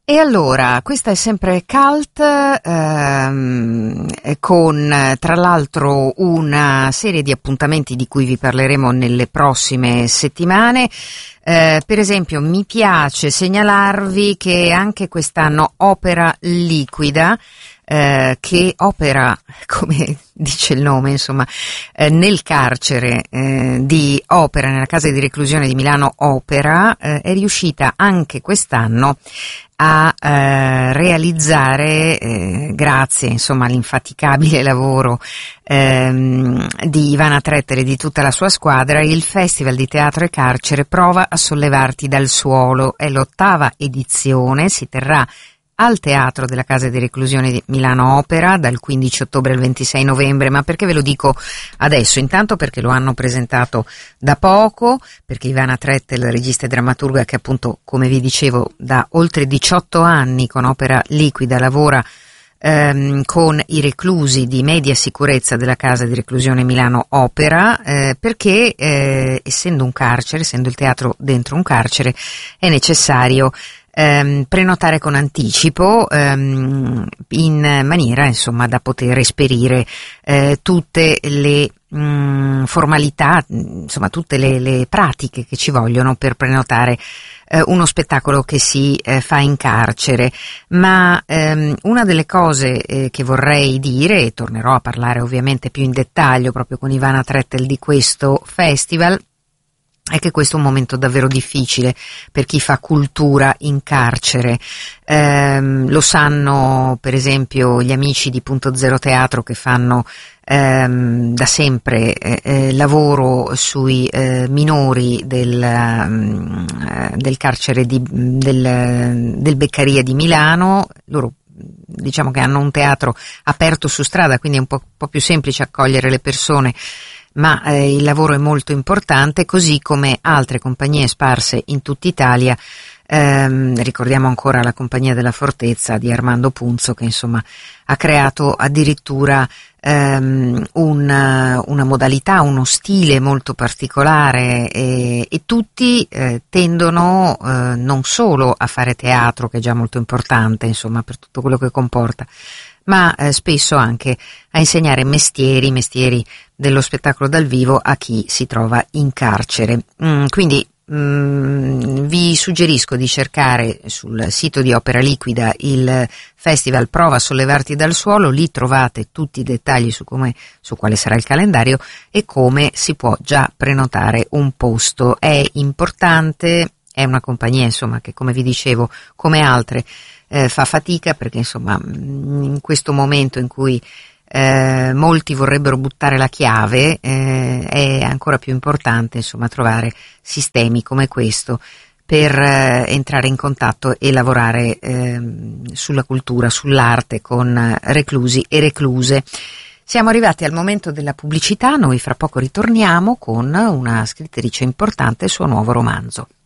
E allora, questa è sempre Cult, con tra l'altro una serie di appuntamenti di cui vi parleremo nelle prossime settimane. Per esempio, mi piace segnalarvi che anche quest'anno Opera Liquida, che opera, come dice il nome, insomma, nel carcere di Opera, nella casa di reclusione di Milano Opera, è riuscita anche quest'anno a realizzare, grazie insomma all'infaticabile lavoro di Ivana Trettel e di tutta la sua squadra, il Festival di Teatro e Carcere Prova a sollevarti dal suolo. È l'8ª edizione, si terrà al Teatro della Casa di Reclusione di Milano Opera dal 15 ottobre al 26 novembre. Ma perché ve lo dico adesso? Intanto perché lo hanno presentato da poco, perché Ivana Trettel, regista e drammaturga che appunto, come vi dicevo, da oltre 18 anni con Opera Liquida lavora con i reclusi di media sicurezza della Casa di Reclusione Milano Opera, perché essendo un carcere, essendo il teatro dentro un carcere, è necessario prenotare con anticipo, in maniera insomma da poter esperire tutte le formalità, insomma tutte le pratiche che ci vogliono per prenotare uno spettacolo che si fa in carcere. Ma una delle cose che vorrei dire, e tornerò a parlare ovviamente più in dettaglio proprio con Ivana Trettel di questo festival, è che questo è un momento davvero difficile per chi fa cultura in carcere. Lo sanno per esempio gli amici di Punto Zero Teatro, che fanno da sempre lavoro sui minori del carcere del Beccaria di Milano. Loro diciamo che hanno un teatro aperto su strada, quindi è un po' più semplice accogliere le persone, ma il lavoro è molto importante, così come altre compagnie sparse in tutta Italia. Ricordiamo ancora la Compagnia della Fortezza di Armando Punzo, che insomma ha creato addirittura una modalità, uno stile molto particolare, e tutti tendono non solo a fare teatro, che è già molto importante insomma per tutto quello che comporta, ma spesso anche a insegnare mestieri dello spettacolo dal vivo a chi si trova in carcere. Quindi vi suggerisco di cercare sul sito di Opera Liquida il festival Prova a sollevarti dal suolo. Lì trovate tutti i dettagli su quale sarà il calendario e come si può già prenotare un posto. È importante, è una compagnia insomma che, come vi dicevo, come altre fa fatica, perché insomma in questo momento in cui molti vorrebbero buttare la chiave, è ancora più importante insomma trovare sistemi come questo per entrare in contatto e lavorare sulla cultura, sull'arte con reclusi e recluse. Siamo arrivati al momento della pubblicità. Noi fra poco ritorniamo con una scrittrice importante e il suo nuovo romanzo.